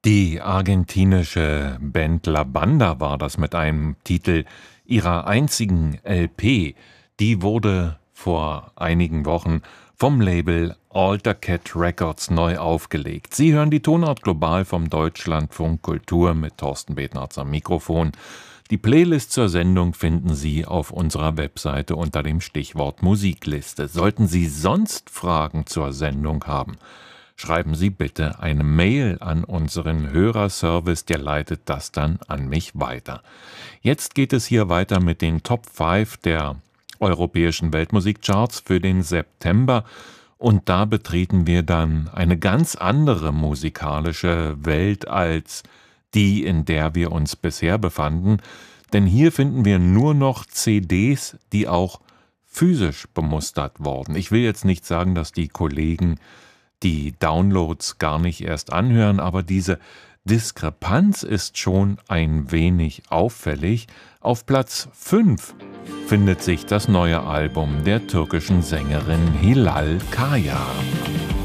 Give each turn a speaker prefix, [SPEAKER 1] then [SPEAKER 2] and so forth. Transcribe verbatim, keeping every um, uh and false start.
[SPEAKER 1] Die argentinische Band La Banda war das mit einem Titel ihrer einzigen L P. Die wurde vor einigen Wochen vom Label Alter Cat Records neu aufgelegt. Sie hören die Tonart Global vom Deutschlandfunk Kultur mit Thorsten Betnarz am Mikrofon. Die Playlist zur Sendung finden Sie auf unserer Webseite unter dem Stichwort Musikliste. Sollten Sie sonst Fragen zur Sendung haben, schreiben Sie bitte eine Mail an unseren Hörerservice, der leitet das dann an mich weiter. Jetzt geht es hier weiter mit den Top fünf der europäischen Weltmusikcharts für den September und da betreten wir dann eine ganz andere musikalische Welt als die, in der wir uns bisher befanden, denn hier finden wir nur noch C Ds, die auch physisch bemustert wurden. Ich will jetzt nicht sagen, dass die Kollegen die Downloads gar nicht erst anhören, aber diese Diskrepanz ist schon ein wenig auffällig. Auf Platz fünf findet sich das neue Album der türkischen Sängerin Hilal Kaya.